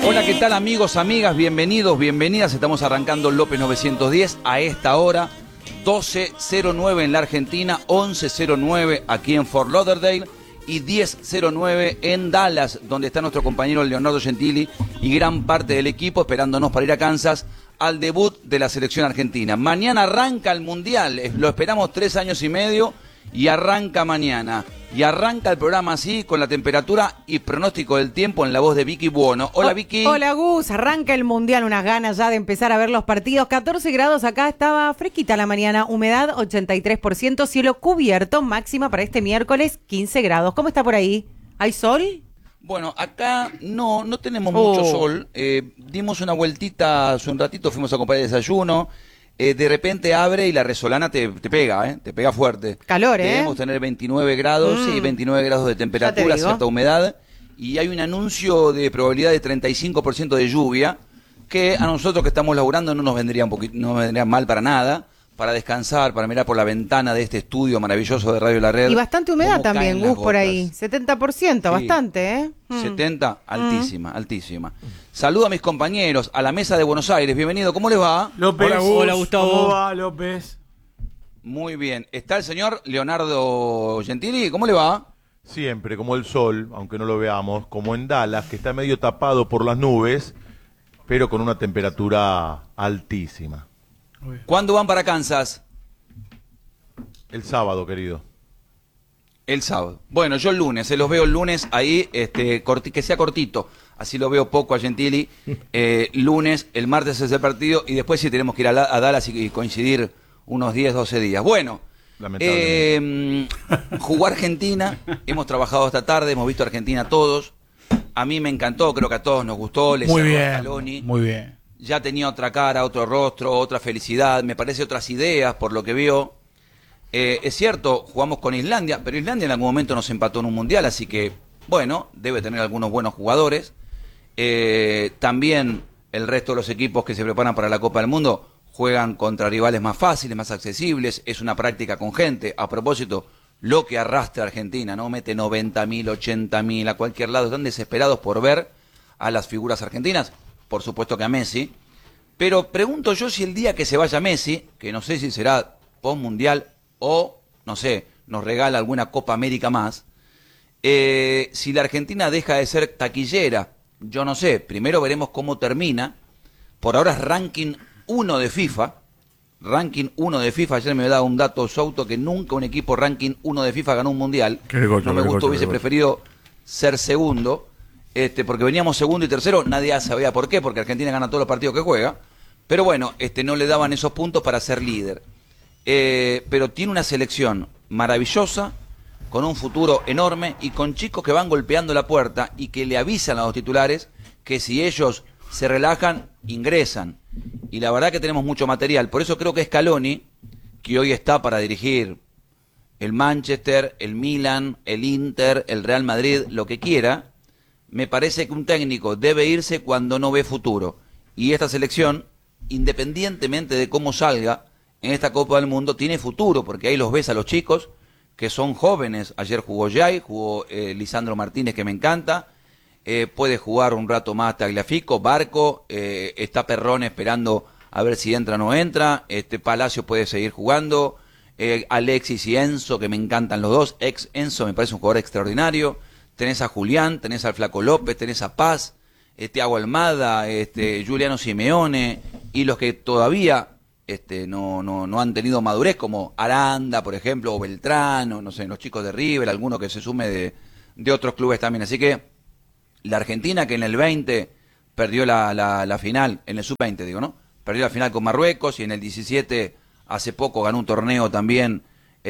Hola, ¿qué tal amigos, amigas? Bienvenidos, bienvenidas. Estamos arrancando López 910 a esta hora, 12:09 en la Argentina, 11:09 aquí en Fort Lauderdale y 10:09 en Dallas, donde está nuestro compañero Leonardo Gentili y gran parte del equipo esperándonos para ir a Kansas al debut de la selección argentina. Mañana arranca el Mundial, lo esperamos 3 años y medio y arranca mañana. Y arranca el programa así, con la temperatura y pronóstico del tiempo en la voz de Vicky Buono. Hola, Vicky. Hola, Gus. Arranca el Mundial, unas ganas ya de empezar a ver los partidos. 14 grados acá, estaba fresquita la mañana, humedad 83%, cielo cubierto, máxima para este miércoles 15 grados. ¿Cómo está por ahí? ¿Hay sol? Bueno, acá no tenemos mucho sol. Dimos una vueltita hace un ratito, fuimos a comprar el desayuno. De repente abre y la resolana te pega, te pega fuerte. Calor, Debemos tener 29 grados, sí, 29 grados de temperatura, cierta humedad. Y hay un anuncio de probabilidad de 35% de lluvia, que a nosotros que estamos laburando no nos vendría no vendría mal para nada, para descansar, para mirar por la ventana de este estudio maravilloso de Radio La Red. Y bastante humedad también, Gus, por ahí. 70%, sí. Bastante, 70, altísima, altísima. Saludo a mis compañeros, a la mesa de Buenos Aires. Bienvenido, ¿cómo les va? López. Hola, hola, Gustavo. ¿Cómo va, López? Muy bien. ¿Está el señor Leonardo Gentili? ¿Cómo le va? Siempre, como el sol, aunque no lo veamos, como en Dallas, que está medio tapado por las nubes, pero con una temperatura altísima. ¿Cuándo van para Kansas? El sábado, querido. El sábado. Bueno, yo el lunes, los veo el lunes ahí, que sea cortito. Así lo veo poco a Gentili. Lunes, el martes es el partido y después sí tenemos que ir a Dallas y coincidir unos 10, 12 días. Bueno, jugó Argentina, hemos trabajado esta tarde, hemos visto a Argentina todos. A mí me encantó, creo que a todos nos gustó. Muy bien, Scaloni. muy bien. Ya tenía otra cara, otro rostro, otra felicidad, me parece otras ideas por lo que vio. Es cierto, jugamos con Islandia, pero Islandia en algún momento nos empató en un mundial, así que, bueno, debe tener algunos buenos jugadores. También el resto de los equipos que se preparan para la Copa del Mundo juegan contra rivales más fáciles, más accesibles, es una práctica con gente. A propósito, lo que arrastra Argentina, ¿no? Mete 90.000, 80.000 a cualquier lado, están desesperados por ver a las figuras argentinas. Por supuesto que a Messi, pero pregunto yo si el día que se vaya Messi, que no sé si será post-mundial o, no sé, nos regala alguna Copa América más, si la Argentina deja de ser taquillera, yo no sé, primero veremos cómo termina. Por ahora es ranking 1 de FIFA, ayer me daba un dato Souto que nunca un equipo ranking 1 de FIFA ganó un mundial, no me gustó, hubiese preferido ser segundo. Porque veníamos segundo y tercero, nadie sabía por qué, porque Argentina gana todos los partidos que juega, pero bueno, no le daban esos puntos para ser líder. Pero tiene una selección maravillosa, con un futuro enorme y con chicos que van golpeando la puerta y que le avisan a los titulares que si ellos se relajan, ingresan. Y la verdad que tenemos mucho material, por eso creo que Scaloni, que hoy está para dirigir el Manchester, el Milan, el Inter, el Real Madrid, lo que quiera, me parece que un técnico debe irse cuando no ve futuro. Y esta selección, independientemente de cómo salga en esta Copa del Mundo, tiene futuro, porque ahí los ves a los chicos, que son jóvenes. Ayer jugó Jay, jugó Lisandro Martínez, que me encanta. Puede jugar un rato más Tagliafico, Barco, está Perrone esperando a ver si entra o no entra. Palacio puede seguir jugando. Alexis y Enzo, que me encantan los dos. Enzo me parece un jugador extraordinario. Tenés a Julián, tenés al Flaco López, tenés a Paz, Thiago Almada, Giuliano Simeone, y los que todavía no han tenido madurez, como Aranda, por ejemplo, o Beltrán, no sé, los chicos de River, alguno que se sume de otros clubes también. Así que la Argentina, que en el 20 perdió la final, en el sub-20 digo, ¿no? Perdió la final con Marruecos, y en el 17 hace poco ganó un torneo también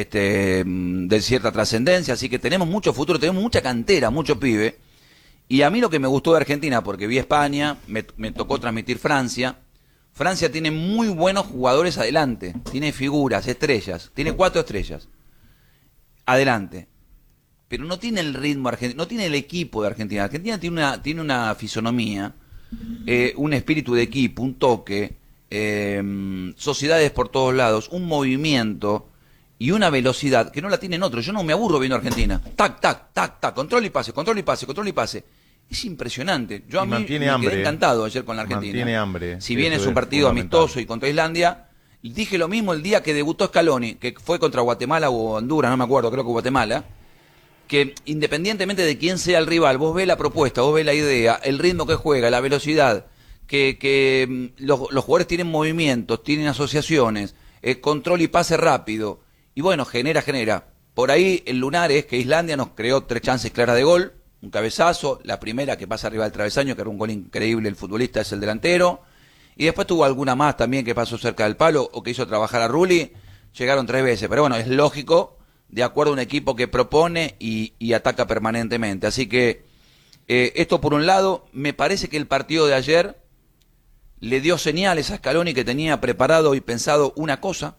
de cierta trascendencia, así que tenemos mucho futuro, tenemos mucha cantera, mucho pibe. Y a mí lo que me gustó de Argentina, porque vi España, me tocó transmitir Francia. Francia tiene muy buenos jugadores adelante, tiene figuras, estrellas, tiene 4 estrellas adelante, pero no tiene el ritmo argentino, no tiene el equipo de Argentina. Argentina tiene una fisonomía, un espíritu de equipo, un toque, sociedades por todos lados, un movimiento y una velocidad que no la tienen otros. Yo no me aburro viendo Argentina. Tac, tac, tac, tac, control y pase, control y pase, control y pase. Es impresionante. Yo a Y mí mantiene me hambre, quedé encantado ayer con la Argentina. Mantiene hambre. Si bien Eso es un partido fundamental. amistoso y contra Islandia, dije lo mismo el día que debutó Scaloni, que fue contra Guatemala o Honduras, no me acuerdo, creo que Guatemala, que independientemente de quién sea el rival, vos ves la propuesta, vos ves la idea, el ritmo que juega, la velocidad, que los jugadores tienen movimientos, tienen asociaciones, control y pase rápido, y bueno, genera. Por ahí el lunar es que Islandia nos creó 3 chances claras de gol, un cabezazo, la primera que pasa arriba del travesaño, que era un gol increíble, el futbolista es el delantero, y después tuvo alguna más también que pasó cerca del palo o que hizo trabajar a Rulli, llegaron 3 veces, pero bueno, es lógico, de acuerdo a un equipo que propone y ataca permanentemente. Así que esto por un lado, me parece que el partido de ayer le dio señales a Scaloni que tenía preparado y pensado una cosa,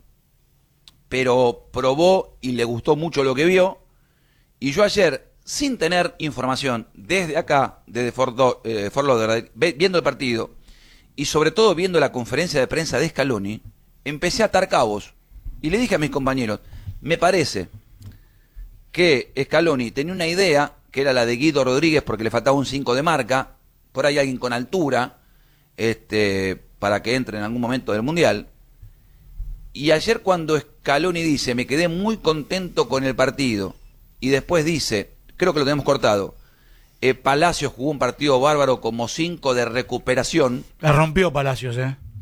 pero probó y le gustó mucho lo que vio, y yo ayer, sin tener información desde acá, desde Fort Lauderdale, viendo el partido y sobre todo viendo la conferencia de prensa de Scaloni, empecé a atar cabos y le dije a mis compañeros, me parece que Scaloni tenía una idea que era la de Guido Rodríguez porque le faltaba un 5 de marca, por ahí alguien con altura, para que entre en algún momento del Mundial. Y ayer cuando Scaloni dice, me quedé muy contento con el partido, y después dice, creo que lo tenemos cortado, Palacios jugó un partido bárbaro como 5 de recuperación. La rompió Palacios,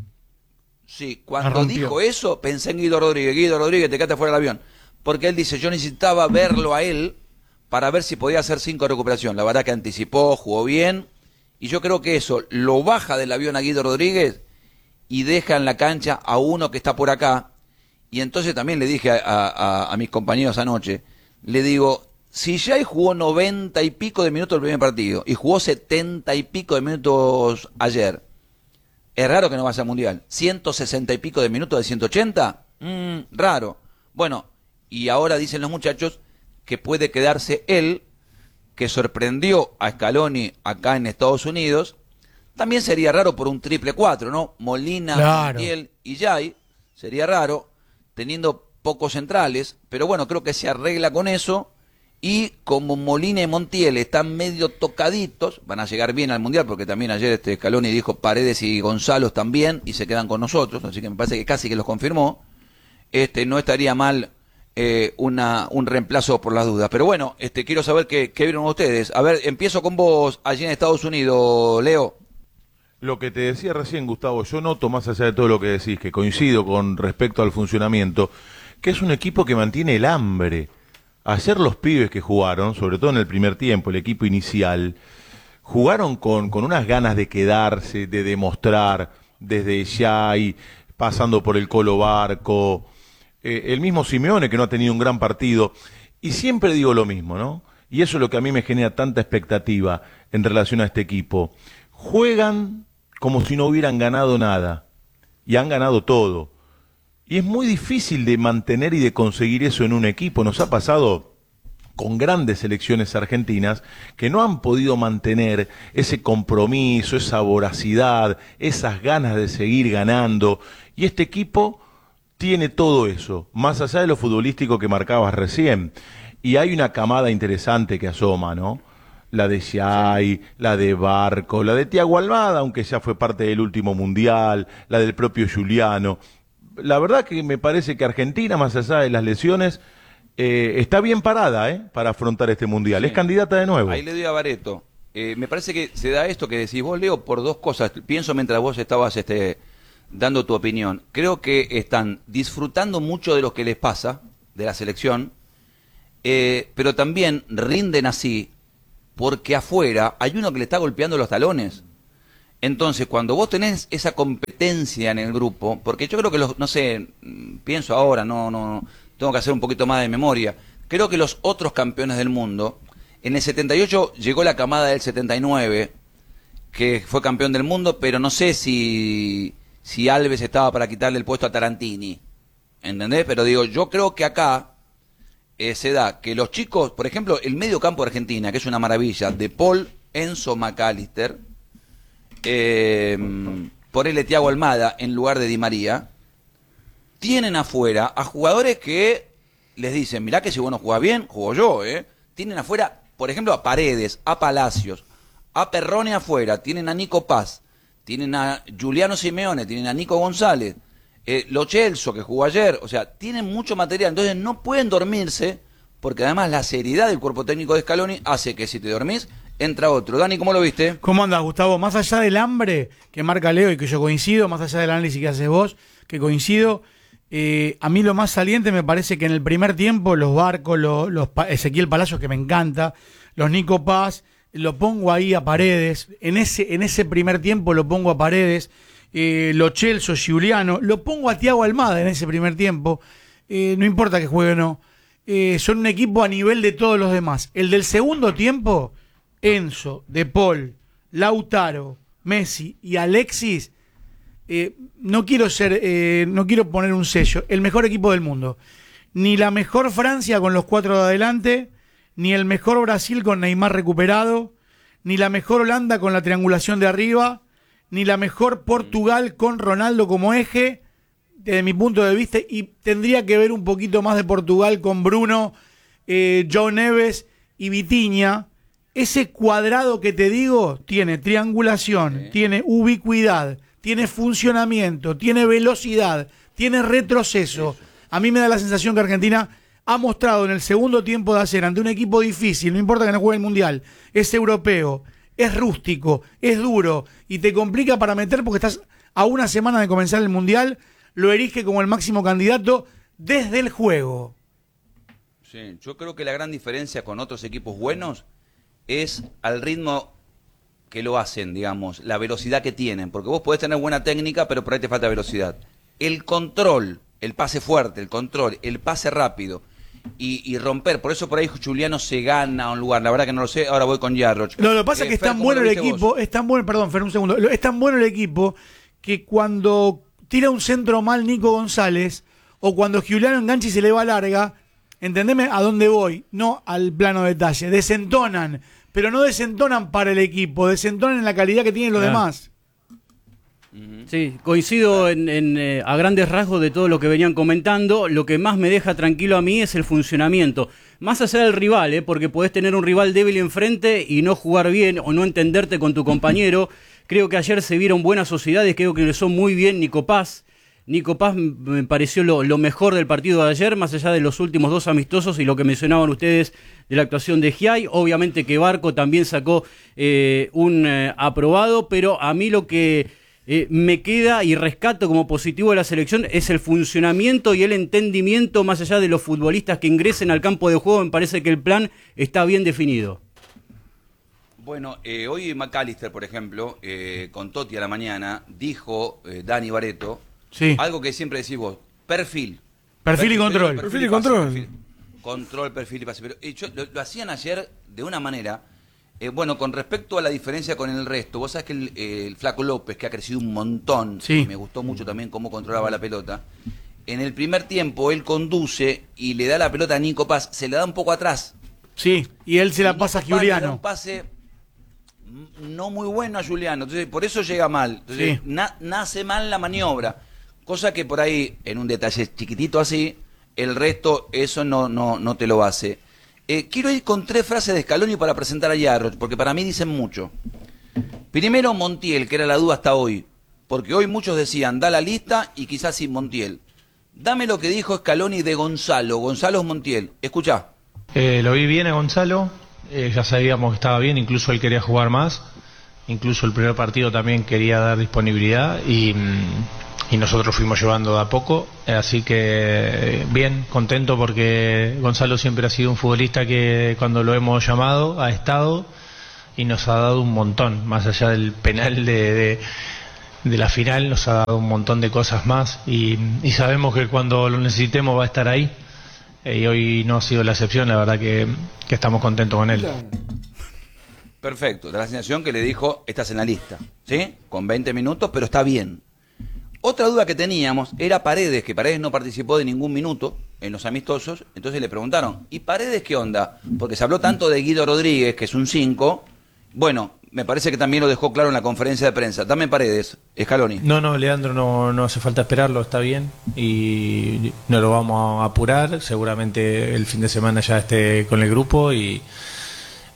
Sí, cuando dijo eso, pensé en Guido Rodríguez, te quedaste fuera del avión. Porque él dice, yo necesitaba verlo a él para ver si podía hacer 5 de recuperación. La verdad que anticipó, jugó bien, y yo creo que eso lo baja del avión a Guido Rodríguez y deja en la cancha a uno que está por acá. Y entonces también le dije a mis compañeros anoche, le digo, si Jay jugó 90 y pico de minutos el primer partido y jugó 70 y pico de minutos ayer, es raro que no vaya al Mundial. 160 y pico de minutos de 180, raro. Bueno, y ahora dicen los muchachos que puede quedarse él, que sorprendió a Scaloni acá en Estados Unidos. También sería raro por un 4-4, ¿no? Molina, claro, Montiel y Jay, sería raro, teniendo pocos centrales, pero bueno, creo que se arregla con eso. Y como Molina y Montiel están medio tocaditos, van a llegar bien al Mundial, porque también ayer Scaloni dijo Paredes y Gonzalo también, y se quedan con nosotros, así que me parece que casi que los confirmó. No estaría mal un reemplazo por las dudas. Pero bueno, quiero saber qué vieron ustedes. A ver, empiezo con vos allí en Estados Unidos, Leo. Lo que te decía recién, Gustavo, yo noto, más allá de todo lo que decís, que coincido con respecto al funcionamiento, que es un equipo que mantiene el hambre. Ayer los pibes que jugaron, sobre todo en el primer tiempo, el equipo inicial, jugaron con unas ganas de quedarse, de demostrar, desde Xay, pasando por el Colo Barco, el mismo Simeone, que no ha tenido un gran partido. Y siempre digo lo mismo, ¿no? Y eso es lo que a mí me genera tanta expectativa en relación a este equipo. Juegan como si no hubieran ganado nada, y han ganado todo. Y es muy difícil de mantener y de conseguir eso en un equipo. Nos ha pasado con grandes selecciones argentinas que no han podido mantener ese compromiso, esa voracidad, esas ganas de seguir ganando. Y este equipo tiene todo eso, más allá de lo futbolístico que marcabas recién. Y hay una camada interesante que asoma, ¿no? La de Xay, la de Barco, la de Thiago Almada, aunque ya fue parte del último mundial, la del propio Giuliano. La verdad que me parece que Argentina, más allá de las lesiones, está bien parada para afrontar este mundial. Sí. Es candidata de nuevo. Ahí le doy a Bareto. Me parece que se da esto que decís vos, Leo, por dos cosas. Pienso mientras vos estabas dando tu opinión. Creo que están disfrutando mucho de lo que les pasa, de la selección, pero también rinden así porque afuera hay uno que le está golpeando los talones. Entonces, cuando vos tenés esa competencia en el grupo, porque yo creo que no sé, pienso ahora, no, tengo que hacer un poquito más de memoria, creo que los otros campeones del mundo, en el 78 llegó la camada del 79, que fue campeón del mundo, pero no sé si Alves estaba para quitarle el puesto a Tarantini, ¿entendés? Pero digo, yo creo que acá se da que los chicos, por ejemplo, el medio campo de Argentina, que es una maravilla, de Paul, Enzo, McAllister, ponele Thiago Almada en lugar de Di María, tienen afuera a jugadores que les dicen, mirá que si vos no jugás bien, juego yo, Tienen afuera, por ejemplo, a Paredes, a Palacios, a Perrone afuera, tienen a Nico Paz, tienen a Giuliano Simeone, tienen a Nico González, Lo Celso que jugó ayer, o sea, tienen mucho material, entonces no pueden dormirse, porque además la seriedad del cuerpo técnico de Scaloni hace que si te dormís, entra otro. Dani, ¿cómo lo viste? ¿Cómo andas, Gustavo? Más allá del hambre que marca Leo y que yo coincido, más allá del análisis que haces vos, que coincido, a mí lo más saliente me parece que en el primer tiempo los Barcos, Ezequiel Palacios, que me encanta, los Nico Paz, lo pongo ahí a Paredes, en ese primer tiempo lo pongo a Paredes, Lo Celso, Giuliano, lo pongo a Thiago Almada en ese primer tiempo, no importa que juegue o no, son un equipo a nivel de todos los demás. El del segundo tiempo, Enzo, De Paul, Lautaro, Messi y Alexis, no quiero poner un sello, el mejor equipo del mundo. Ni la mejor Francia con los 4 de adelante, ni el mejor Brasil con Neymar recuperado, ni la mejor Holanda con la triangulación de arriba, ni la mejor Portugal con Ronaldo como eje, desde mi punto de vista, y tendría que ver un poquito más de Portugal con Bruno, Joe Neves y Vitinha. Ese cuadrado que te digo tiene triangulación, tiene ubicuidad, tiene funcionamiento, tiene velocidad, tiene retroceso. A mí me da la sensación que Argentina ha mostrado en el segundo tiempo de hacer ante un equipo difícil, no importa que no juegue el Mundial, es europeo, es rústico, es duro y te complica para meter porque estás a una semana de comenzar el Mundial, lo erige como el máximo candidato desde el juego. Sí, yo creo que la gran diferencia con otros equipos buenos es al ritmo que lo hacen, digamos, la velocidad que tienen, porque vos podés tener buena técnica, pero por ahí te falta velocidad. El control, el pase fuerte, el control, el pase rápido y romper, por eso por ahí Giuliano se gana un lugar, la verdad que no lo sé, ahora voy con Yarroch. Lo que pasa es que es tan bueno el equipo, es tan bueno, perdón, Fer, un segundo, es tan bueno el equipo que cuando tira un centro mal Nico González, o cuando Giuliano engancha y se le va larga, entendeme a dónde voy, no al plano de detalle, desentonan, pero no desentonan para el equipo, desentonan en la calidad que tienen los demás. Sí, coincido a grandes rasgos de todo lo que venían comentando. Lo que más me deja tranquilo a mí es el funcionamiento. Más allá del rival, porque podés tener un rival débil enfrente y no jugar bien o no entenderte con tu compañero. Creo que ayer se vieron buenas sociedades, creo que ingresó muy bien Nico Paz. Nico Paz me pareció lo mejor del partido de ayer, más allá de los últimos 2 amistosos y lo que mencionaban ustedes de la actuación de Giai. Obviamente que Barco también sacó un aprobado, pero a mí lo que me queda y rescato como positivo de la selección es el funcionamiento y el entendimiento más allá de los futbolistas que ingresen al campo de juego. Me parece que el plan está bien definido. Bueno, hoy McAllister, por ejemplo, con Totti a la mañana, dijo Dani Barreto, sí, algo que siempre decís vos, perfil y control. Perfil y control. Control, perfil y pase. Pero lo hacían ayer de una manera... bueno, con respecto a la diferencia con el resto, vos sabés que el Flaco López, que ha crecido un montón, sí, me gustó mucho también cómo controlaba la pelota, en el primer tiempo él conduce y le da la pelota a Nico Paz, se la da un poco atrás. Sí, y él se la pasa a Giuliano. Le da un pase no muy bueno a Giuliano, entonces por eso llega mal. Entonces sí, nace mal la maniobra, cosa que por ahí, en un detalle chiquitito así, el resto eso no te lo hace. Quiero ir con 3 frases de Scaloni para presentar a Yarroch, porque para mí dicen mucho. Primero, Montiel, que era la duda hasta hoy, porque hoy muchos decían, da la lista y quizás sin Montiel. Dame lo que dijo Scaloni de Gonzalo Montiel. Escuchá. Lo vi bien a Gonzalo, ya sabíamos que estaba bien, incluso él quería jugar más, incluso el primer partido también quería dar disponibilidad y nosotros fuimos llevando de a poco, así que bien, contento porque Gonzalo siempre ha sido un futbolista que cuando lo hemos llamado ha estado y nos ha dado un montón, más allá del penal de la final, nos ha dado un montón de cosas más y sabemos que cuando lo necesitemos va a estar ahí y hoy no ha sido la excepción, la verdad que estamos contentos con él. Perfecto, da la sensación que le dijo, estás en la lista, ¿sí? Con 20 minutos, pero está bien. Otra duda que teníamos era Paredes, que Paredes no participó de ningún minuto en los amistosos, entonces le preguntaron, ¿y Paredes qué onda? Porque se habló tanto de Guido Rodríguez, que es un 5, bueno, me parece que también lo dejó claro en la conferencia de prensa. Dame Paredes, Scaloni. No, Leandro, no hace falta esperarlo, está bien, y no lo vamos a apurar, seguramente el fin de semana ya esté con el grupo y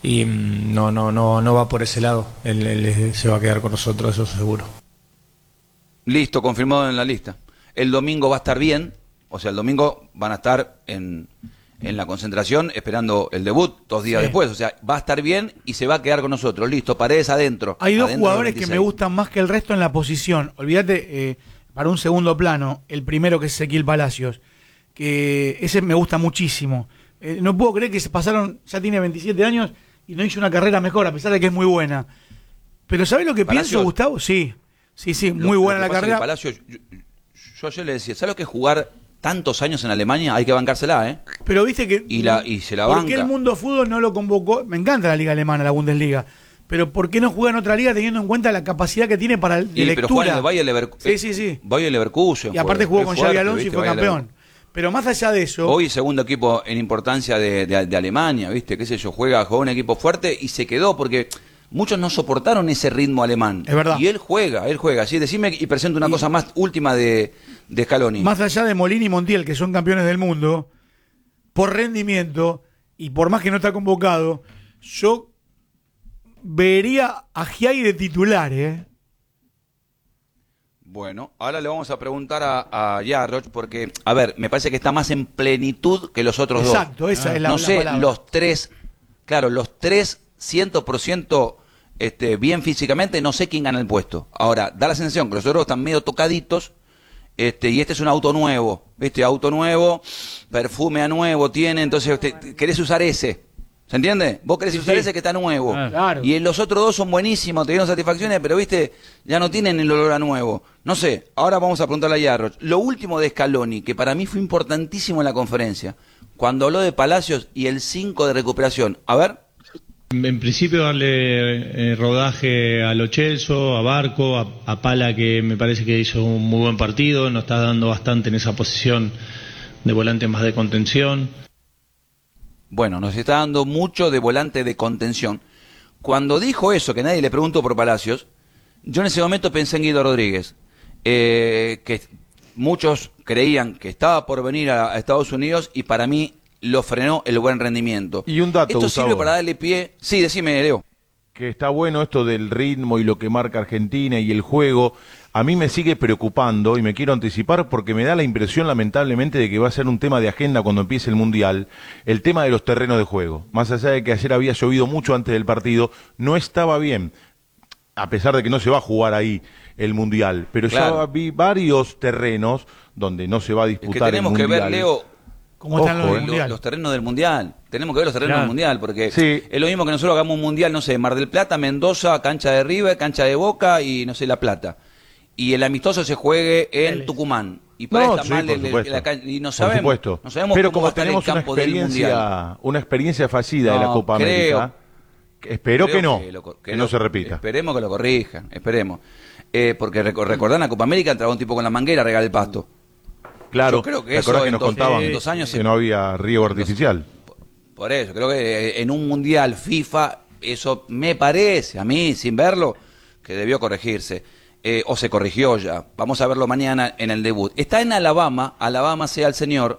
y no va por ese lado. Él se va a quedar con nosotros, eso seguro. Listo, confirmado en la lista. El domingo va a estar bien, o sea, el domingo van a estar en la concentración esperando el debut 2 días después, o sea, va a estar bien y se va a quedar con nosotros. Listo, Paredes adentro. Hay dos adentro jugadores que me gustan más que el resto en la posición. Olvídate, para un segundo plano, el primero que es Ezequiel Palacios, que ese me gusta muchísimo. No puedo creer que se pasaron, ya tiene 27 años y no hizo una carrera mejor, a pesar de que es muy buena. Pero ¿sabés lo que pienso, Gustavo? Sí, muy buena la carrera. Palacios, yo ayer le decía, ¿sabes lo que es jugar tantos años en Alemania? Hay que bancársela, ¿eh? Pero viste que... Y se la banca. ¿Por qué el mundo fútbol no lo convocó? Me encanta la liga alemana, la Bundesliga. Pero ¿por qué no juega en otra liga teniendo en cuenta la capacidad que tiene para lectura? Pero juega en el Bayer Leverkusen. Sí. Bayer Leverkusen. Y aparte jugó con Xabi Alonso y fue campeón. Pero más allá de eso... Hoy segundo equipo en importancia de Alemania, ¿viste? Qué sé yo, jugó un equipo fuerte y se quedó porque muchos no soportaron ese ritmo alemán. Es verdad. Y él juega. Sí, decime y presento una cosa más última de Scaloni. Más allá de Molina y Montiel, que son campeones del mundo, por rendimiento y por más que no está convocado, yo vería a Giai de titular, Bueno, ahora le vamos a preguntar a Yarroch porque, a ver, me parece que está más en plenitud que los otros dos. Exacto, esa es la No sé, palabra. los tres 100% bien físicamente, no sé quién gana el puesto. Ahora, da la sensación que los otros están medio tocaditos, y este es un auto nuevo, auto nuevo, perfume a nuevo tiene, entonces querés usar ese. ¿Se entiende? Vos querés usar ese que está nuevo. Claro. Y los otros dos son buenísimos, te dieron satisfacciones, pero ya no tienen el olor a nuevo. No sé, ahora vamos a preguntarle a Yarroch. Lo último de Scaloni, que para mí fue importantísimo en la conferencia, cuando habló de Palacios y el 5 de recuperación. A ver. En principio darle rodaje a Lo Celso, a Barco, a Pala, que me parece que hizo un muy buen partido, nos está dando bastante en esa posición de volante más de contención. Bueno, nos está dando mucho de volante de contención. Cuando dijo eso, que nadie le preguntó por Palacios, yo en ese momento pensé en Guido Rodríguez, que muchos creían que estaba por venir a Estados Unidos y para mí lo frenó el buen rendimiento. Y un dato, esto Gustavo, sirve para darle pie. Sí, decime, Leo. Que está bueno esto del ritmo y lo que marca Argentina y el juego. A mí me sigue preocupando y me quiero anticipar porque me da la impresión lamentablemente de que va a ser un tema de agenda cuando empiece el Mundial, el tema de los terrenos de juego. Más allá de que ayer había llovido mucho antes del partido, no estaba bien, a pesar de que no se va a jugar ahí el Mundial. Pero claro, ya vi varios terrenos donde no se va a disputar el Mundial. Es que tenemos que ver, Leo, ¿cómo están los terrenos del Mundial? Tenemos que ver los terrenos del Mundial, porque sí, es lo mismo que nosotros hagamos un Mundial, no sé, Mar del Plata, Mendoza, cancha de River, cancha de Boca y, no sé, La Plata. Y el amistoso se juegue en Tucumán. Y para no, esta sí, mal y no sabemos, pero cómo va a estar el campo del Mundial. Una experiencia fallida de la Copa América, espero que no, que no se repita. Esperemos que lo corrijan, esperemos. Porque recordar la Copa América entraba un tipo con la manguera a regar el pasto. Claro, yo creo que ¿te acordás eso que nos contaban en 2 años que no había riego artificial? Por eso, creo que en un Mundial FIFA, eso me parece, a mí, sin verlo, que debió corregirse. O se corrigió ya. Vamos a verlo mañana en el debut. Está en Alabama sea el señor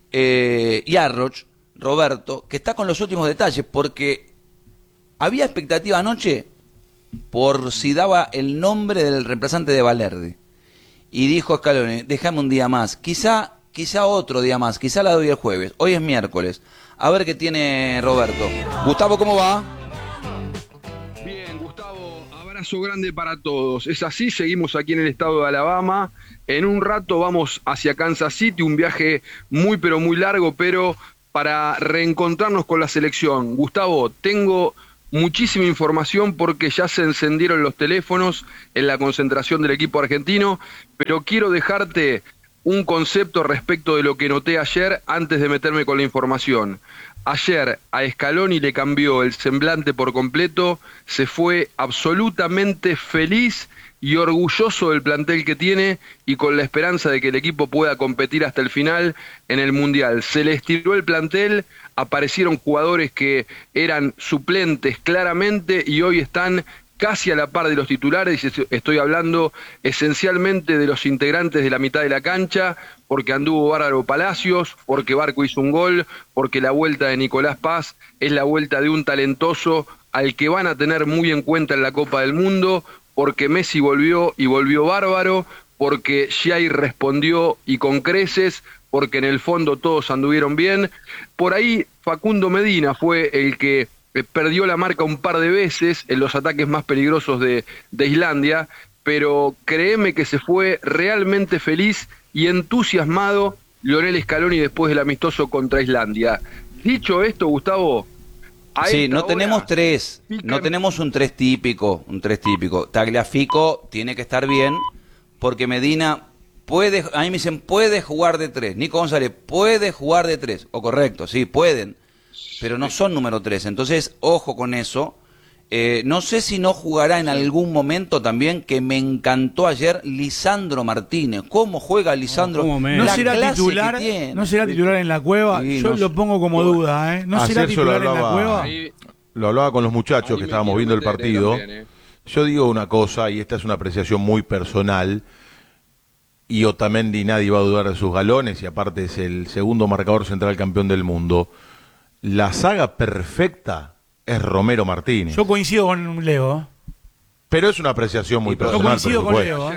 Yarroch, Roberto, que está con los últimos detalles, porque había expectativa anoche por si daba el nombre del reemplazante de Valerde. Y dijo Scaloni, déjame un día más, quizá otro día más, quizá la doy el jueves. Hoy es miércoles. A ver qué tiene Roberto. Gustavo, ¿cómo va? Abrazo grande para todos. Es así, seguimos aquí en el estado de Alabama. En un rato vamos hacia Kansas City, un viaje muy pero muy largo, pero para reencontrarnos con la selección. Gustavo, tengo muchísima información porque ya se encendieron los teléfonos en la concentración del equipo argentino, pero quiero dejarte un concepto respecto de lo que noté ayer antes de meterme con la información. Ayer a Scaloni le cambió el semblante por completo, se fue absolutamente feliz y orgulloso del plantel que tiene y con la esperanza de que el equipo pueda competir hasta el final en el Mundial. Se le estiró el plantel, aparecieron jugadores que eran suplentes claramente y hoy están casi a la par de los titulares, y estoy hablando esencialmente de los integrantes de la mitad de la cancha, porque anduvo bárbaro Palacios, porque Barco hizo un gol, porque la vuelta de Nicolás Paz es la vuelta de un talentoso al que van a tener muy en cuenta en la Copa del Mundo, porque Messi volvió y volvió bárbaro, porque Jair respondió y con creces, porque en el fondo todos anduvieron bien. Por ahí Facundo Medina fue el que perdió la marca un par de veces en los ataques más peligrosos de Islandia, pero créeme que se fue realmente feliz y entusiasmado Lionel Scaloni después del amistoso contra Islandia. Dicho esto, Gustavo, sí, no tenemos tres, no tenemos un tres típico, Tagliafico tiene que estar bien, porque Medina puede, a mí me dicen, puede jugar de tres, Nico González puede jugar de tres, o correcto, sí, pueden, pero no son número tres, entonces, ojo con eso. No sé si no jugará en algún momento también, que me encantó ayer, Lisandro Martínez. ¿Cómo juega Lisandro? No será titular, no será titular en la Cueva. Sí, yo lo pongo como duda, ¿eh? No será titular en la Cueva. Lo hablaba con los muchachos que estábamos viendo el partido. También, Yo digo una cosa, y esta es una apreciación muy personal, y Otamendi nadie va a dudar de sus galones, y aparte es el segundo marcador central campeón del mundo. La saga perfecta es Romero Martínez. Yo coincido con Leo. Pero es una apreciación muy personal. Yo coincido con Leo.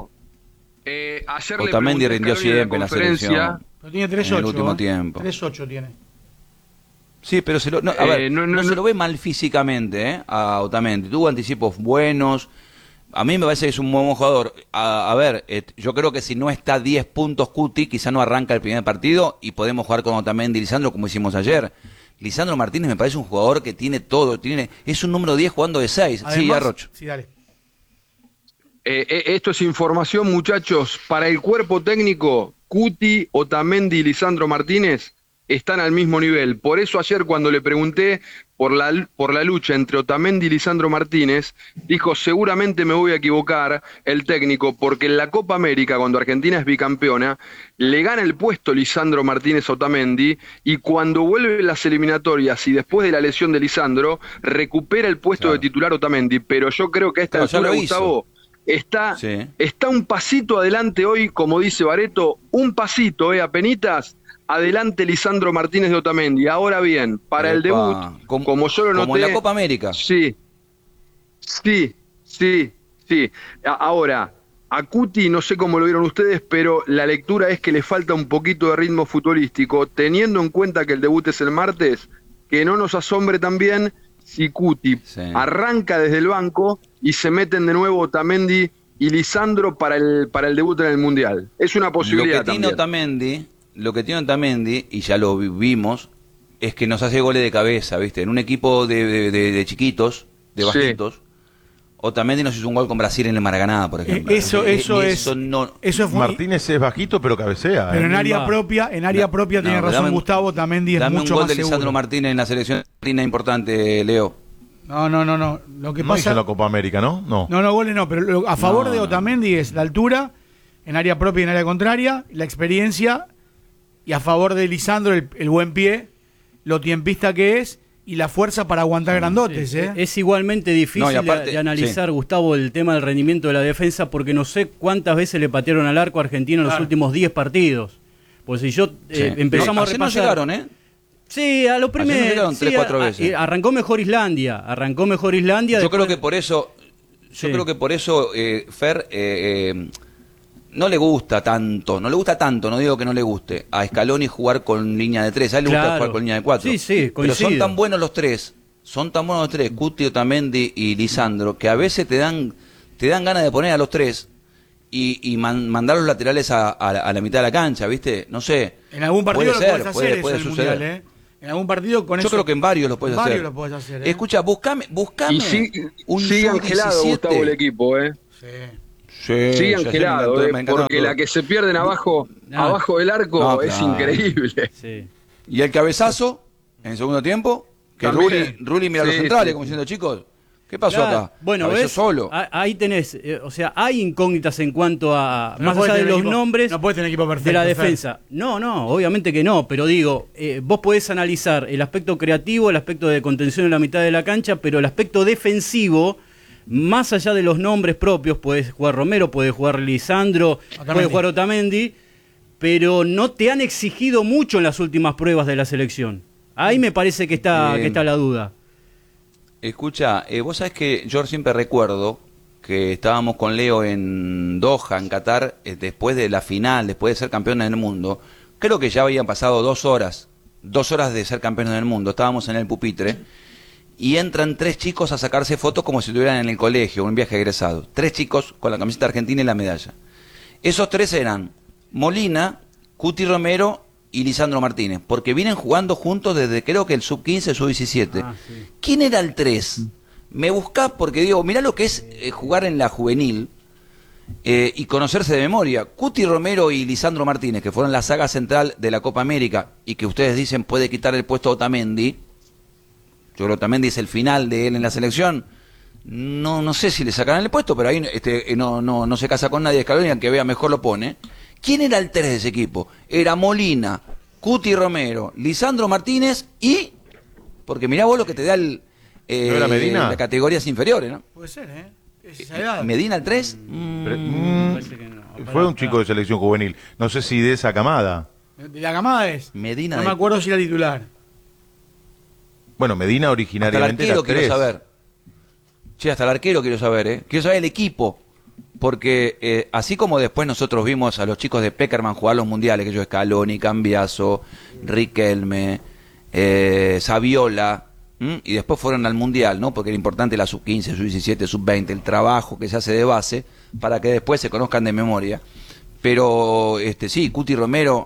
Ayer Otamendi rindió siempre en la selección. Pero tiene 3-8. En el último tiempo. 3-8 tiene. Sí, pero se lo ve mal físicamente, a Otamendi. Tuvo anticipos buenos. A mí me parece que es un buen jugador. Yo creo que si no está 10 puntos Cuti, quizá no arranca el primer partido y podemos jugar con Otamendi y Lisandro como hicimos ayer. Lisandro Martínez me parece un jugador que tiene todo, es un número 10 jugando de 6. Además, sí, Arrocho. Sí, dale. Esto es información, muchachos. Para el cuerpo técnico, Cuti, Otamendi y Lisandro Martínez están al mismo nivel. Por eso ayer cuando le pregunté por la lucha entre Otamendi y Lisandro Martínez, dijo, seguramente me voy a equivocar el técnico, porque en la Copa América, cuando Argentina es bicampeona, le gana el puesto Lisandro Martínez a Otamendi, y cuando vuelve las eliminatorias y después de la lesión de Lisandro, recupera el puesto de titular Otamendi. Pero yo creo que a esta altura, Gustavo, está un pasito adelante hoy, como dice Bareto, un pasito, apenitas, adelante Lisandro Martínez de Otamendi. Ahora bien, para el debut, como yo lo noté... Como en la Copa América. Sí. Ahora, a Cuti no sé cómo lo vieron ustedes, pero la lectura es que le falta un poquito de ritmo futbolístico, teniendo en cuenta que el debut es el martes, que no nos asombre también si Cuti arranca desde el banco y se meten de nuevo Otamendi y Lisandro para el debut en el Mundial. Es una posibilidad también. Lo que tiene Otamendi, y ya lo vimos, es que nos hace goles de cabeza, ¿viste? En un equipo de chiquitos, de bajitos, Otamendi nos hizo un gol con Brasil en el Maracaná, por ejemplo. Martínez es bajito, pero cabecea. Pero en área propia tiene razón Gustavo, Otamendi es mucho más seguro. Dame un gol de Lisandro Martínez en la selección argentina importante, Leo. No. Lo que no pasa hizo la Copa América, ¿no? No, goles no, pero a favor de Otamendi es la altura, en área propia y en área contraria, la experiencia, y a favor de Lisandro el buen pie, lo tiempista que es y la fuerza para aguantar grandotes. Es igualmente difícil de analizar, Gustavo, el tema del rendimiento de la defensa, porque no sé cuántas veces le patearon al arco argentino en los últimos 10 partidos. Pues si empezamos a repasar... No llegaron, Sí, a lo primero. Llegaron 3-4 veces. Arrancó mejor Islandia. Yo creo que por eso, Fer... no le gusta tanto, no digo que no le guste a Scaloni jugar con línea de 3, a él le gusta jugar con línea de 4. Sí, pero son tan buenos los tres, Cuti, Otamendi y Lisandro, que a veces te dan ganas de poner a los tres y mandar los laterales a la mitad de la cancha, ¿viste? No sé. En algún partido puede suceder. Mundial, En algún partido con Yo creo que en varios lo puedes hacer. Lo puedes hacer, Escucha, buscame un sigue angelado, Gustavo, el equipo, Sí, angelado, porque la que se pierden abajo del arco es increíble. Sí. Y el cabezazo, en el segundo tiempo, que Rulli mira a los centrales, como diciendo, chicos, ¿qué pasó acá? Bueno, ves, solo. Ahí tenés, hay incógnitas en cuanto a, más allá de los nombres, no puedes tener equipo perfecto, de la defensa. No, obviamente que no, pero digo, vos podés analizar el aspecto creativo, el aspecto de contención en la mitad de la cancha, pero el aspecto defensivo... más allá de los nombres propios, puede jugar Romero, puede jugar Lisandro, puede jugar Otamendi, pero no te han exigido mucho en las últimas pruebas de la selección. Ahí me parece que está la duda. Escucha, vos sabés que yo siempre recuerdo que estábamos con Leo en Doha, en Qatar, después de la final, después de ser campeones del mundo. Creo que ya habían pasado 2 horas de ser campeones del mundo. Estábamos en el pupitre y entran 3 chicos a sacarse fotos como si estuvieran en el colegio, un viaje egresado. 3 chicos con la camiseta argentina y la medalla. Esos 3 eran Molina, Cuti Romero y Lisandro Martínez, porque vienen jugando juntos desde creo que el sub-15, sub-17. Sí. ¿Quién era el 3? Me buscás porque digo, mirá lo que es jugar en la juvenil y conocerse de memoria. Cuti Romero y Lisandro Martínez, que fueron la saga central de la Copa América y que ustedes dicen puede quitar el puesto a Otamendi. Yo creo que Otamendi es el final de él en la selección. No sé si le sacarán el puesto, pero ahí no se casa con nadie de Scaloni, aunque vea mejor lo pone. ¿Quién era el 3 de ese equipo? Era Molina, Cuti Romero, Lisandro Martínez y... Porque mirá vos lo que te da el... ¿No era Medina? Las categorías inferiores, ¿no? Puede ser, esa edad. ¿Medina el 3? Fue un chico de selección juvenil. No sé si de esa camada. De la camada es. Medina. No me acuerdo si era titular. Bueno, Medina originariamente era 3. Quiero saber. Che, hasta el arquero quiero saber, ¿eh? Quiero saber el equipo. Porque así como después nosotros vimos a los chicos de Peckerman jugar los mundiales, que ellos Scaloni, Cambiaso, Riquelme, Saviola, y después fueron al mundial, ¿no? Porque era importante la sub-15, sub-17, sub-20, el trabajo que se hace de base para que después se conozcan de memoria. Pero sí, Cuti Romero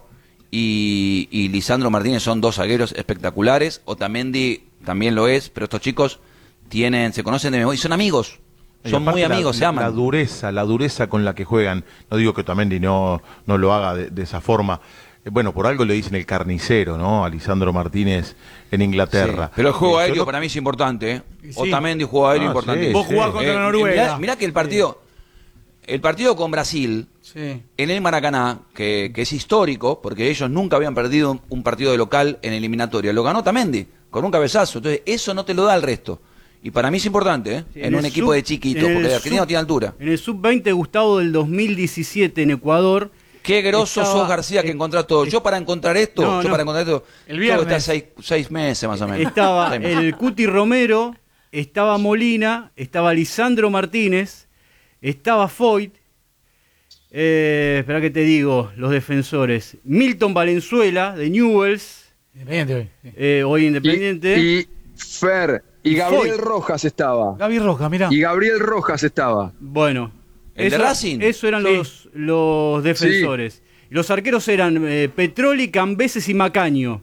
y Lisandro Martínez son 2 zagueros espectaculares. Otamendi también lo es, pero estos chicos se conocen de memoria y son amigos. Son muy amigos, se aman. La dureza con la que juegan. No digo que Otamendi no lo haga de esa forma. Bueno, por algo le dicen el carnicero, ¿no? A Lisandro Martínez en Inglaterra. Sí, pero el juego aéreo para mí es importante, ¿eh? Sí. Otamendi, juego aéreo importante. Sí, vos jugás contra Noruega. Mirá que el partido con Brasil, en el Maracaná, que es histórico, porque ellos nunca habían perdido un partido de local en eliminatoria, lo ganó Otamendi, con un cabezazo. Entonces, eso no te lo da el resto. Y para mí es importante, ¿eh? Sí, en un equipo de chiquitos, porque Argentina no tiene altura. En el sub-20, Gustavo, del 2017 en Ecuador. Qué grosso sos, García, que encontrás todo. Yo para encontrar esto, el viernes. Está 6 meses más o menos. Estaba el Cuti Romero, estaba Molina, estaba Lisandro Martínez, estaba Foyt, espera que te digo, los defensores. Milton Valenzuela, de Newell's. Independiente hoy Independiente. Y Fer, y Gabriel Rojas estaba. Gaby Rojas, mirá. Y Gabriel Rojas estaba. Bueno. ¿El de Racing? Eso eran los defensores. Sí. Los arqueros eran Petroli, Cambeses y Macaño.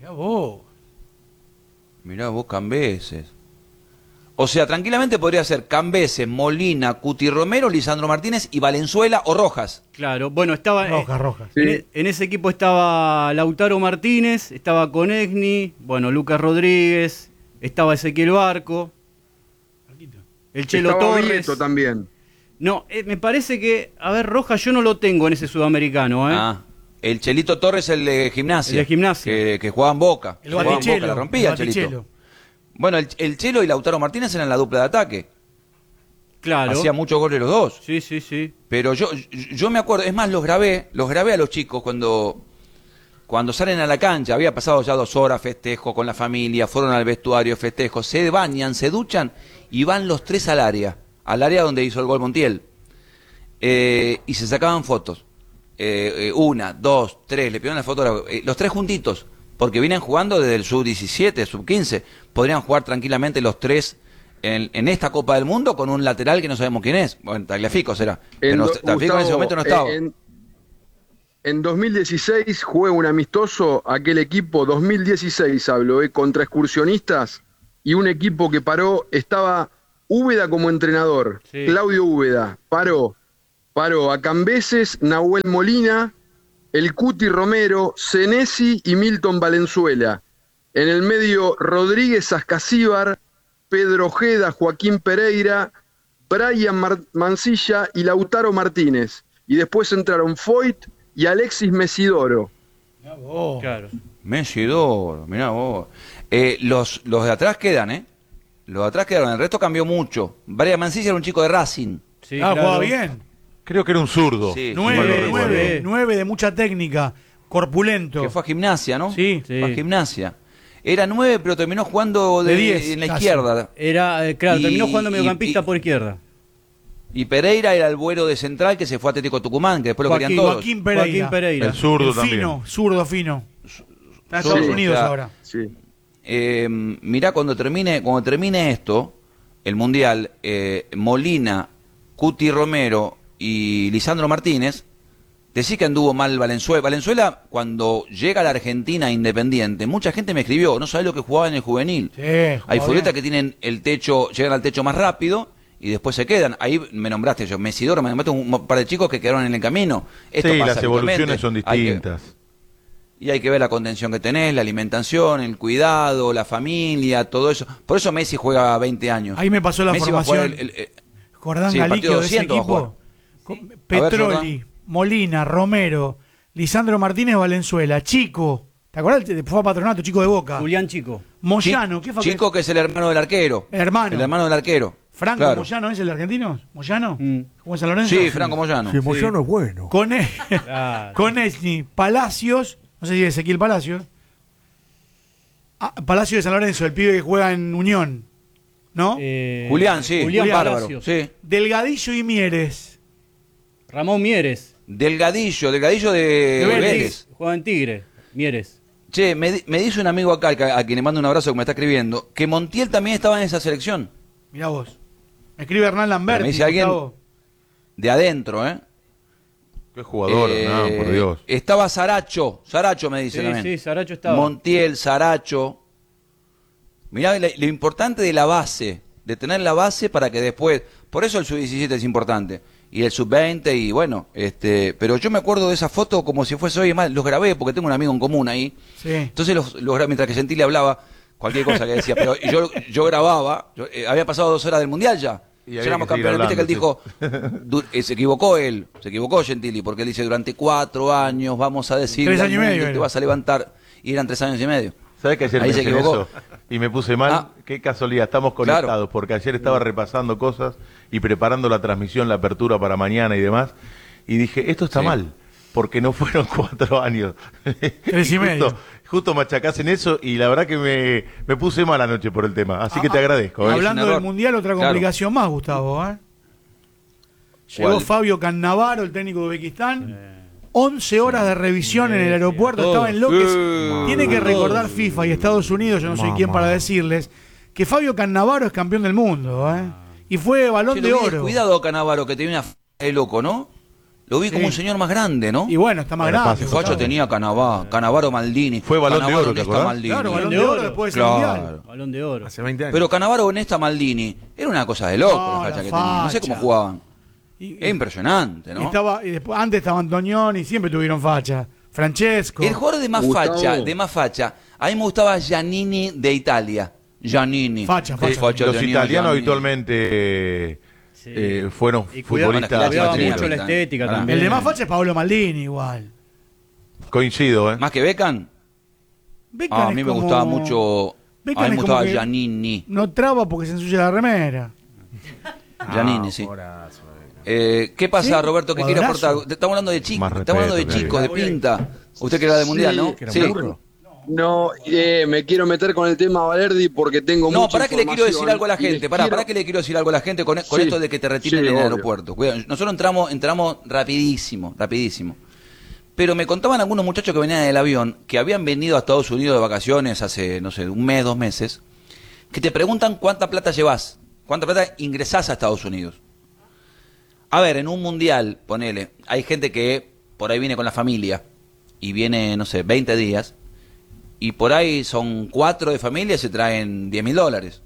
Mirá vos, Cambeses. O sea, tranquilamente podría ser Cambeses, Molina, Cuti Romero, Lisandro Martínez y Valenzuela o Rojas. Claro, bueno, estaba... Rojas. En ese equipo estaba Lautaro Martínez, estaba Conegni, bueno, Lucas Rodríguez, estaba Ezequiel Barco, el Chelo estaba Torres. Vieto también. No, me parece que, Rojas yo no lo tengo en ese sudamericano, el Chelito Torres, el de Gimnasia. El de Gimnasia. Que jugaba en Boca. El Batichelo. La rompía el Chelito. Bueno, el Chelo y Lautaro Martínez eran la dupla de ataque. Claro. Hacía muchos goles los dos. Sí. Pero yo me acuerdo, es más, los grabé a los chicos cuando salen a la cancha. Había pasado ya 2 horas, festejo con la familia, fueron al vestuario, festejo, se bañan, se duchan y van los 3 al área donde hizo el gol Montiel. Y se sacaban fotos. 1, 2, 3, le pidieron la foto, los 3 juntitos, porque vienen jugando desde el sub-17, sub-15. Podrían jugar tranquilamente los 3 en esta Copa del Mundo con un lateral que no sabemos quién es. Bueno, Tagliafico será. Pero Tagliafico en ese momento no estaba. En 2016 juega un amistoso, aquel equipo, 2016 hablo, contra Excursionistas, y un equipo que paró, estaba Úbeda como entrenador, sí. Claudio Úbeda, paró a Cambeses, Nahuel Molina, el Cuti Romero, Senesi y Milton Valenzuela. En el medio, Rodríguez Ascasíbar, Pedro Ojeda, Joaquín Pereira, Brian Mancilla y Lautaro Martínez. Y después entraron Foyt y Alexis Mesidoro. Mirá vos. Claro. Mesidoro, mirá vos. Los de atrás quedan, Los de atrás quedaron, el resto cambió mucho. Brian Mancilla era un chico de Racing. Sí, jugaba bien. Creo que era un zurdo. Sí. si mal no recuerdo. 9 de mucha técnica, corpulento. Que fue a Gimnasia, ¿no? Sí. Fue a Gimnasia. Era 9, pero terminó jugando De 10, en la casi. izquierda. Era, claro, Y- terminó jugando y- mediocampista y- por izquierda. Y Pereira era el buero de central que se fue a Atlético Tucumán, que después lo querían todos. Joaquín Pereira. Joaquín Pereira. El zurdo El también. fino, zurdo fino. Está en Sí, Estados Unidos o sea, ahora. Sí. Mirá, cuando termine esto, el Mundial, Molina, Cuti Romero y Lisandro Martínez, decís que anduvo mal Valenzuela. Valenzuela, cuando llega a la Argentina Independiente, mucha gente me escribió, no sabés lo que jugaba en el juvenil. Sí, Hay jugaba futbolistas bien. que tienen el techo, llegan al techo más rápido y después se quedan. Ahí me nombraste yo, Mesidoro, me nombraste un par de chicos que quedaron en el camino. Esto Sí, pasa las evoluciones habitualmente. son Hay que- distintas. y hay que ver la contención que tenés, la alimentación, el cuidado, la familia, todo eso. Por eso Messi juega 20 años. Ahí me pasó la Messi va a jugar formación. Jordán sí, el partido Galiquio de ese 200 va a jugar. equipo. Petroli, Molina, Romero, Lisandro Martínez, Valenzuela, Chico. ¿Te acuerdas? Fue a Patronato, Chico de Boca. Julián Chico. Moyano, ¿qué fue? Chico que es el hermano del arquero. El hermano. El hermano del arquero. Franco Claro. Moyano es el argentino. ¿Moyano? Mm. ¿Jugó en San Lorenzo? Sí, Franco Moyano. Si Moyano es bueno. Claro. Con Esni, Palacios, no sé si es Ezequiel Palacios. Palacio de San Lorenzo, el pibe que juega en Unión. ¿No? Julián, sí. Julián bárbaro. Palacios. Sí. Delgadillo y Mieres. Ramón Mieres. Delgadillo de Vélez. Vélez. Juega en Tigre. Mieres. Che, me dice un amigo acá, a quien le mando un abrazo que me está escribiendo, que Montiel también estaba en esa selección. Mirá vos. Me escribe Hernán Lamberti. Me dice alguien Gustavo. de adentro, ¿eh? Qué jugador, no, por Dios. Estaba Saracho me dice Sí, también. sí, Saracho estaba. Montiel, Saracho. Mirá lo importante de la base, de tener la base para que después, por eso el sub-17 es importante, y el sub-20 y bueno, pero yo me acuerdo de esa foto como si fuese hoy, más los grabé porque tengo un amigo en común ahí. Sí. Entonces los grabé mientras que Gentili hablaba, cualquier cosa que decía, pero yo grababa, había pasado 2 horas del Mundial ya. Y Ya había éramos que seguir campeones, viste que él hablando, dijo, se equivocó Gentili, porque él dice, durante 4 años vamos a decir 3 años y medio te era. vas a levantar, y eran 3 años y medio. ¿Sabes que ayer Ahí se pensé en equivocó. eso? Y me puse mal. Ah. Qué casualidad, estamos conectados, Claro. porque ayer estaba repasando cosas y preparando la transmisión, la apertura para mañana y demás. Y dije, esto está Sí. mal, porque no fueron 4 años. 3 y medio. Justo machacás en eso y la verdad que me puse mal anoche por el tema. Así que te agradezco. ¿eh? Hablando Es un del error. Mundial, otra Claro. complicación más, Gustavo. Llegó ¿Cuál? Fabio Cannavaro, el técnico de Uzbekistán. 11 horas de revisión en el aeropuerto. todo. Estaba en López. Tiene que recordar FIFA y Estados Unidos, yo no soy quien para decirles, que Fabio Cannavaro es campeón del mundo. Y fue balón Che, de lo vi oro. Cuidado Canavaro, que tenía una f de loco, ¿no? Lo vi Sí. como un señor más grande, ¿no? Y bueno, está más Bueno, grande. El Facho Gustavo. tenía Canavaro Maldini. Fue Balón de Cannavaro, Oro, ¿te Nesta, acordás? Maldini. Claro, balón de de oro oro. después del Claro. Mundial. Balón de oro. Hace 20 años. Pero Canavaro, Nesta, Maldini. Era una cosa de loco No, la facha la que tenía. No sé cómo facha. jugaban. Y- Es impresionante, ¿no? y después, antes estaba Antonioni, siempre tuvieron facha. Francesco. El jugador de más Gustavo. facha, a mí me gustaba Giannini de Italia. Giannini. Facha, facha. Los tenía italianos Giannini. habitualmente Sí. fueron Y cuidaba futbolistas. cuidaba mucho facheros. la estética Pará. también. El de más facha es Pablo Maldini, igual. Coincido, ¿eh? Más que Beckham. Beckham A es mí me como- gustaba mucho. Beckham A mí me es como gustaba que Giannini. No traba porque se ensucia la remera. Giannini, sí. ¿Qué pasa, Sí, Roberto? ¿Qué quiere jugadorazo. aportar? Estamos hablando de chicos, Más estamos hablando de respeto, chicos, de pinta. Usted que era de mundial, ¿no? Que era Sí. burro. No, me quiero meter con el tema Valerdi porque tengo No, mucha pará que le quiero decir información algo a la y les gente. Pará quiero- que le quiero decir algo a la gente con Sí, esto de que te retiren sí, en el obvio. aeropuerto. Cuidado, nosotros entramos rapidísimo. Pero me contaban algunos muchachos que venían del avión, que habían venido a Estados Unidos de vacaciones hace, no sé, 1 mes, 2 meses, que te preguntan cuánta plata llevas, cuánta plata ingresás a Estados Unidos. A ver, en un mundial, ponele, hay gente que por ahí viene con la familia y viene, no sé, 20 días, y por ahí son 4 de familia y se traen $10.000.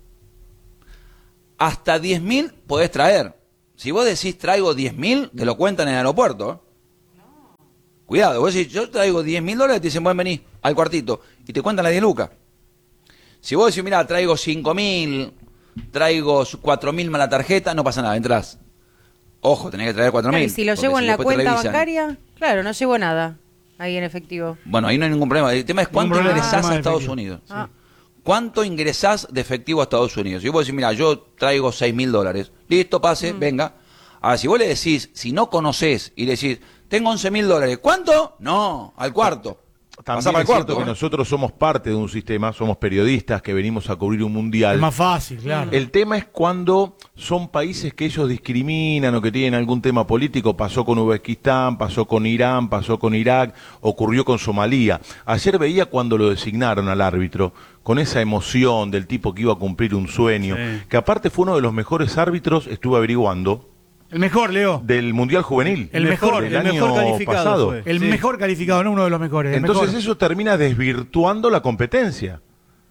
Hasta 10.000 podés traer. Si vos decís traigo 10.000, te lo cuentan en el aeropuerto. Cuidado, vos decís yo traigo $10.000, te dicen, bueno, vení al cuartito, y te cuentan las 10 lucas. Si vos decís, mira, traigo 5.000, traigo 4.000 más la tarjeta, no pasa nada, entrás. Ojo, tenés que traer 4.000. Claro, y si lo porque llevo en la después te cuenta revisan. bancaria, claro, no llevo nada ahí en efectivo. Bueno, ahí no hay ningún problema. El tema es cuánto problema, ingresás tema a de Estados efectivo. Unidos. Ah. ¿cuánto ingresás de efectivo a Estados Unidos? Y vos decís, mira, yo traigo $6.000. Listo, pase, venga. Ahora, si vos le decís, si no conocés y le decís, tengo $11.000, ¿cuánto? No, al cuarto. También Pasá para el es cierto cuarto, que ¿no? nosotros somos parte de un sistema, somos periodistas que venimos a cubrir un mundial. Es más fácil, claro. El tema es cuando son países que ellos discriminan o que tienen algún tema político. Pasó con Uzbekistán, pasó con Irán, pasó con Irak, ocurrió con Somalia. Ayer veía cuando lo designaron al árbitro, con esa emoción del tipo que iba a cumplir un sueño, Sí. que aparte fue uno de los mejores árbitros, estuve averiguando, El mejor, Leo. del Mundial Juvenil. El mejor, del el año mejor calificado pasado. fue. El Sí. mejor calificado, no uno de los mejores. el Entonces mejor. eso termina desvirtuando la competencia.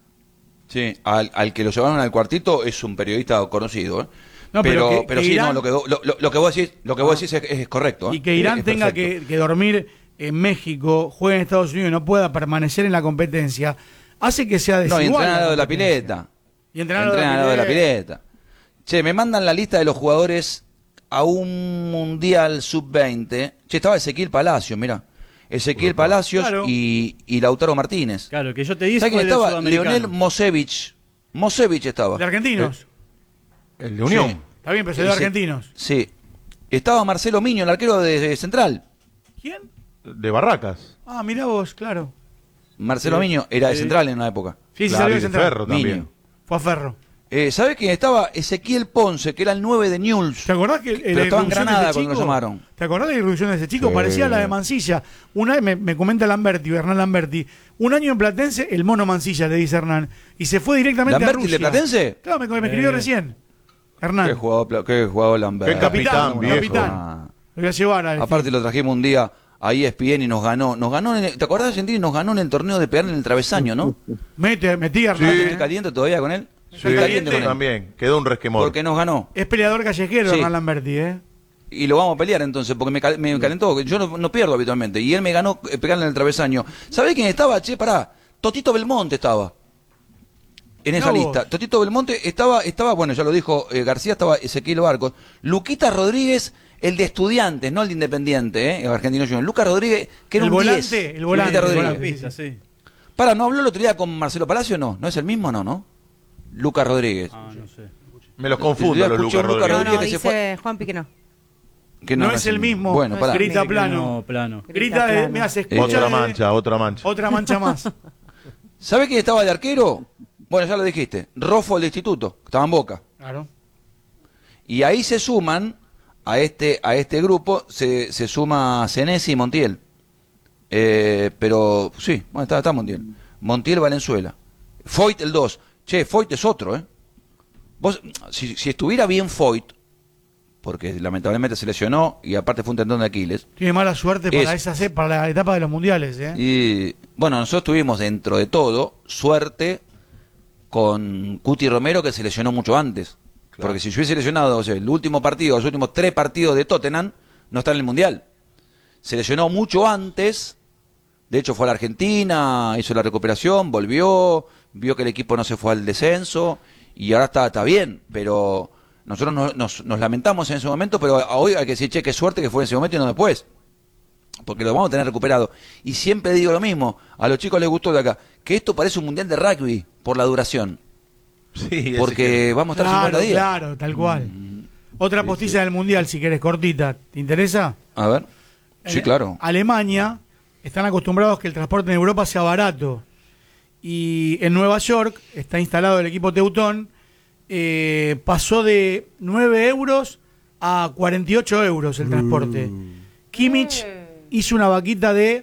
Sí, al que lo llevaron al cuartito es un periodista conocido, ¿eh? No, pero que sí, Irán- no, lo que vos decís es correcto, ¿eh? Y que Irán Es tenga perfecto. que dormir en México, juegue en Estados Unidos y no pueda permanecer en la competencia, hace que sea No, y desigual. entrenar al lado de la competencia. pileta. Y entrenar Entrenan al lado de la pileta. pileta. Che, me mandan la lista de los jugadores a un Mundial Sub-20. Che, estaba Ezequiel Palacios, mirá. Ezequiel Palacios Claro. y Lautaro Martínez. Claro, que yo te dije ¿Sabes quién fue del estaba? sudamericano. Leonel Mosevich. Mosevich estaba. De argentinos. El de Unión. Sí. Está bien, pero soy de Ese- argentinos. Sí. Estaba Marcelo Miño, el arquero de Central. ¿Quién? De Barracas. Ah, mirá vos, claro. Marcelo Miño era de Central en una época. Sí, sí, Claro, salió y de de Central. Ferro también. Miño. Fue a Ferro. ¿Sabés quién estaba? Ezequiel Ponce, que era el 9 de Newell's. ¿Te acordás que Pero estaba en Granada cuando lo llamaron. ¿Te acordás de la irrupción de ese chico? Sí. Parecía la de Mansilla. Una vez me comenta Lamberti, Hernán Lamberti. Un año en Platense, el mono Mansilla, le dice Hernán. Y se fue directamente a ¿Lamberti Rusia. de Platense? Claro, me escribió recién. Hernán. Qué jugador Lambert. Qué capitán, viejo. capitán. Lo voy a llevar a Aparte lo trajimos un día a ESPN y nos ganó. ¿Te acordás de Argentina? Y nos ganó en el torneo de pegar en el travesaño, ¿no? metí a Hernán. ¿Estoy caliente todavía con él? Sí, Estoy caliente con él. también. Quedó un resquemor. Porque nos ganó. Es peleador callejero, Sí. Hernán Lamberti, ¿eh? Y lo vamos a pelear entonces, porque me calentó. Yo no pierdo habitualmente. Y él me ganó pegarle en el travesaño. ¿Sabés quién estaba? Che, pará. Totito Belmonte estaba. En esa Mirá vos. lista. Totito Belmonte estaba, bueno, ya lo dijo García, estaba Ezequiel Barcos. Luquita Rodríguez, el de Estudiantes, no el de Independiente, Argentino Junior. Lucas Rodríguez, que era El un volante, 10. el volante, Luquita el Rodríguez. volante. Pista, sí. Para, ¿no habló el otro día con Marcelo Palacio? No es el mismo, no. Lucas Rodríguez. Ah, no sé. Me los confundo Yo los escuché Lucas a Lucas No, Rodríguez. no, que se dice Juanpi que no. Que No es el mismo. Bueno, No pará. es el Grita mismo. plano. No, plano. Grita de. plano. Mira, se escucha. Otra de- mancha, otra mancha. Otra mancha más. ¿Sabe quién estaba de arquero? Bueno, ya lo dijiste. Rofo del Instituto, que estaba en Boca. Claro. Y ahí se suman, a este grupo, se suma Senesi y Montiel. Pero sí, bueno, está Montiel. Montiel Valenzuela. Foyt el 2. Che, Foyt es otro, ¿eh? Vos, si estuviera bien Foyt, porque lamentablemente se lesionó y aparte fue un tendón de Aquiles. Tiene mala suerte para para la etapa de los mundiales, ¿eh? Y bueno, nosotros tuvimos dentro de todo suerte con Cuti Romero, que se lesionó mucho antes. Porque si yo hubiese lesionado, o sea, el último partido, los últimos 3 partidos de Tottenham, no está en el Mundial. Se lesionó mucho antes, de hecho fue a la Argentina, hizo la recuperación, volvió, vio que el equipo no se fue al descenso, y ahora está bien, pero nosotros nos lamentamos en ese momento, pero hoy hay que decir, che, qué suerte que fue en ese momento y no después. Porque lo vamos a tener recuperado. Y siempre digo lo mismo, a los chicos les gustó de acá, que esto parece un Mundial de rugby por la duración. Sí, Porque vamos a estar 50 días. Claro, tal cual. Otra postilla del mundial, si querés, cortita. ¿Te interesa? A ver. Sí, claro. Alemania están acostumbrados que el transporte en Europa sea barato. Y en Nueva York está instalado el equipo Teutón. Pasó de 9 euros a 48 euros el transporte. Kimmich hizo una vaquita de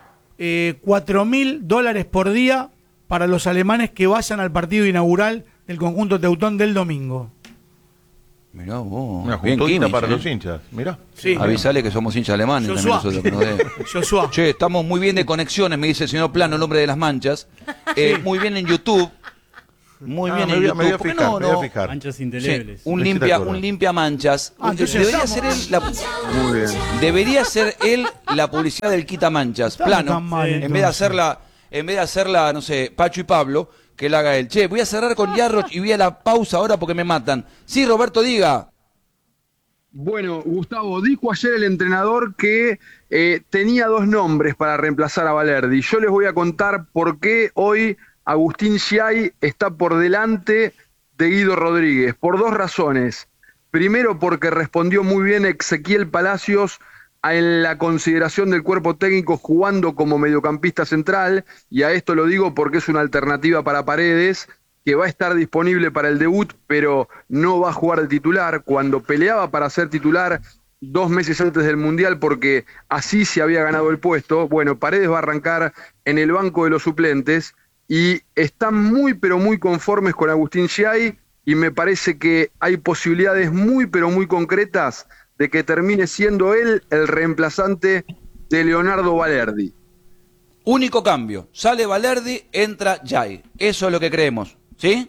$4.000 por día para los alemanes que vayan al partido inaugural del conjunto Teutón del domingo. Mirá vos. Una Bien, juntita Kimmich, para ¿eh? los hinchas. Mirá. Sí. Avisale que somos hinchas alemanes Joshua. también nosotros. Que nos dé. Joshua. Che, estamos muy bien de conexiones, me dice el señor Plano, el hombre de las manchas. Muy bien en YouTube. Muy bien en YouTube. Me voy a ¿Por qué fijar, no, me voy a no? fijar. Manchas Sí, indelebles. un Me hiciste limpia, acordar. un limpia manchas. Entonces Debería estamos- ser él Muy bien. debería ser él la publicidad del quita manchas. Estamos Plano. tan mal, En vez entonces. de hacerla, no sé, Pacho y Pablo, que él haga él. Che, voy a cerrar con Yarroch y voy a la pausa ahora porque me matan. Sí, Roberto, diga. Bueno, Gustavo, dijo ayer el entrenador que tenía 2 nombres para reemplazar a Valerdi. Yo les voy a contar por qué hoy Agustín Giai está por delante de Guido Rodríguez, por 2 razones. Primero, porque respondió muy bien Ezequiel Palacios en la consideración del cuerpo técnico jugando como mediocampista central, y a esto lo digo porque es una alternativa para Paredes, que va a estar disponible para el debut, pero no va a jugar de titular. Cuando peleaba para ser titular 2 meses antes del Mundial, porque así se había ganado el puesto, bueno, Paredes va a arrancar en el banco de los suplentes, y están muy pero muy conformes con Agustín Giai, y me parece que hay posibilidades muy pero muy concretas de que termine siendo él el reemplazante de Leonardo Balerdi. Único cambio, sale Balerdi, entra Giai. Eso es lo que creemos, ¿sí?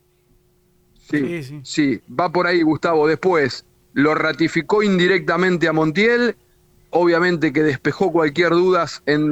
Sí, va por ahí, Gustavo. Después lo ratificó indirectamente a Montiel, obviamente que despejó cualquier duda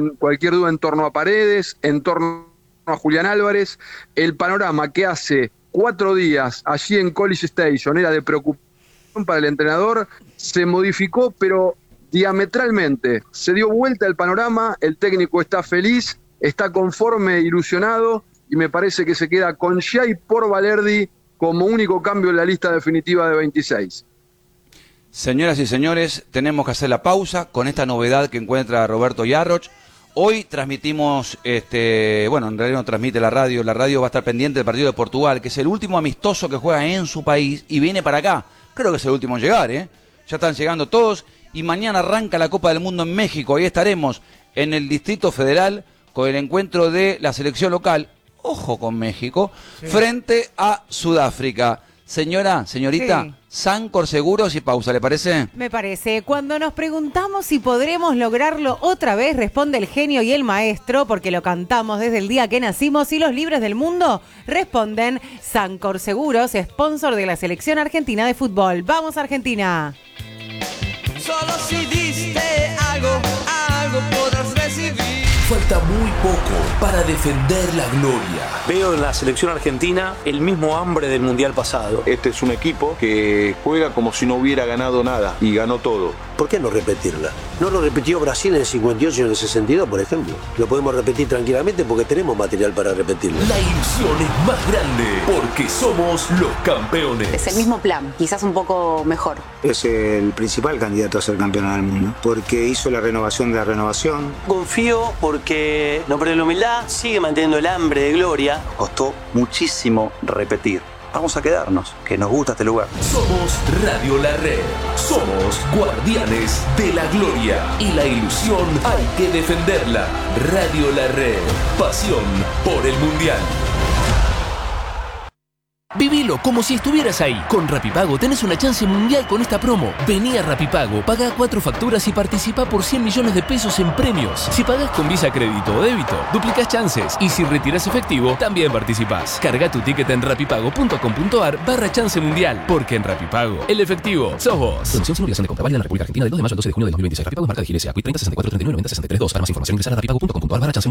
en torno a Paredes, en torno a Julián Álvarez. El panorama que hace 4 días allí en College Station era de preocupación para el entrenador, se modificó, pero diametralmente. Se dio vuelta el panorama, el técnico está feliz, está conforme, ilusionado, y me parece que se queda con Giai por Balerdi como único cambio en la lista definitiva de 26. Señoras y señores, tenemos que hacer la pausa con esta novedad que encuentra Roberto Yarroch. Hoy transmitimos, bueno, en realidad no transmite la radio va a estar pendiente del partido de Portugal, que es el último amistoso que juega en su país y viene para acá. Creo que es el último en llegar, ¿eh? Ya están llegando todos y mañana arranca la Copa del Mundo en México. Ahí estaremos en el Distrito Federal con el encuentro de la selección local, ojo con México, frente a Sudáfrica. Señorita, sí. Sancor Seguros y pausa, ¿le parece? Me parece. Cuando nos preguntamos si podremos lograrlo otra vez, responde el genio y el maestro, porque lo cantamos desde el día que nacimos, y los libres del mundo responden Sancor Seguros, sponsor de la selección argentina de fútbol. ¡Vamos, Argentina! Solo si diste algo podrás recibir. Falta muy poco para defender la gloria. Veo en la selección argentina el mismo hambre del Mundial pasado. Este es un equipo que juega como si no hubiera ganado nada y ganó todo. ¿Por qué no repetirla? No lo repitió Brasil en el 58 y en el 62, por ejemplo. Lo podemos repetir tranquilamente porque tenemos material para repetirlo. La ilusión es más grande porque somos los campeones. Es el mismo plan, quizás un poco mejor. Es el principal candidato a ser campeón del mundo porque hizo la renovación de la renovación. Confío porque no pierde la humildad, sigue manteniendo el hambre de gloria. Costó muchísimo repetir. Vamos a quedarnos, que nos gusta este lugar. Somos Radio La Red. Somos guardianes de la gloria. Y la ilusión hay que defenderla. Radio La Red. Pasión por el Mundial. Vivilo como si estuvieras ahí. Con Rapipago tenés una chance mundial con esta promo. Vení a Rapipago, pagá 4 facturas y participá por 100 millones de pesos en premios. Si pagás con Visa, crédito o débito, duplicás chances. Y si retirás efectivo, también participás. Carga tu ticket en rapipago.com.ar/chance mundial. Porque en Rapipago, el efectivo sos vos. Promoción sin obligación de compra, válida en la República Argentina del 2 de mayo al 12 de junio de 2026. Rapipago es marca de vigencia. Quit 30 64 39 90 63 2. Para más información ingresar a rapipago.com.ar/chance